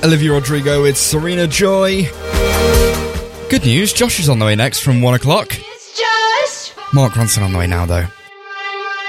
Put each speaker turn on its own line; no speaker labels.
Olivia Rodrigo with Serena Joy. Good news, Josh is on the way next from 1 o'clock. Mark Ronson on the way now, though.